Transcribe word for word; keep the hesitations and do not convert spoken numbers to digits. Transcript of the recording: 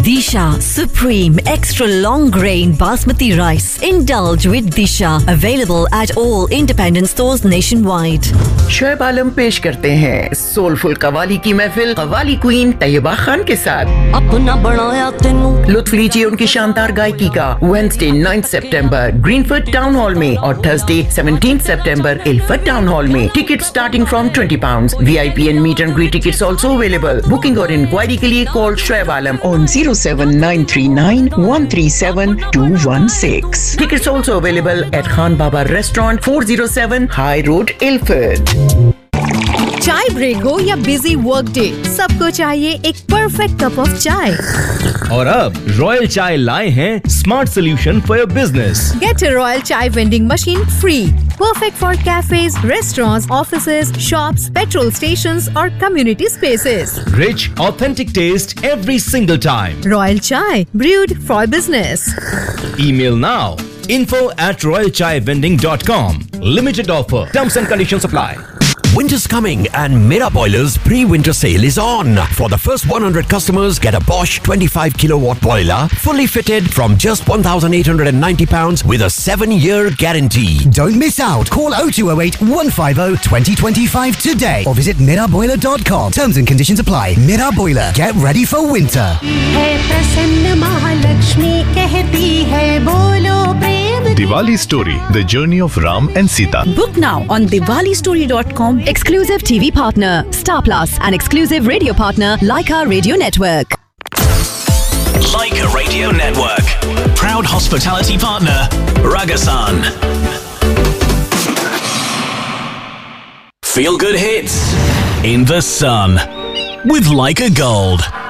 Disha Supreme Extra Long Grain Basmati Rice. Indulge with Disha. Available at all independent stores nationwide. Shoaib आलम पेश करते हैं soulful qawwali की महफिल qawwali queen Taiba Khan के साथ। अपना बनाया तेनू लुत्फ लीजिए उनकी शानदार गायकी का वेडनेसडे नाइन्थ सितंबर ग्रीनफील्ड टाउन हॉल में और थर्सडे सेवनटीन्थ सितंबर इल्फर्ट टाउन हॉल में। Ticket starting from twenty pound. VIP and meet and greet tickets also available. Booking और इंक्वायरी के लिए call Shoaib Alam on zero seven nine three nine one three seven two one six. Tickets also available at Khan Baba Restaurant, four oh seven High Road, Ilford. चाय break हो या busy work day, सबको चाहिए एक perfect cup of चाय। और अब royal चाय लाए हैं smart solution for your business. Get a Royal Chai vending machine free. Perfect for cafes, restaurants, offices, shops, petrol stations or community spaces. Rich, authentic taste every single time. Royal Chai, brewed for business. Email now. info at royal chai vending dot com. Limited offer. Terms and conditions apply. Winter's coming and Mera Boiler's pre-winter sale is on. For the first one hundred customers, get a Bosch twenty-five kilowatt boiler, fully fitted from just one thousand eight hundred ninety pounds with a seven year guarantee. Don't miss out. Call oh two oh eight one five oh two oh two five today or visit mera boiler dot com. Terms and conditions apply. Mera Boiler. Get ready for winter. है प्रसन्न महालक्ष्मी कहती है बोलो प्रेम। Diwali Story, the journey of Ram and Sita. Book now on diwali story dot com. Exclusive T V partner Star Plus and exclusive radio partner Leica Radio Network. Leica Radio Network. Proud hospitality partner Ragasan. Feel good hits in the sun with Leica Gold.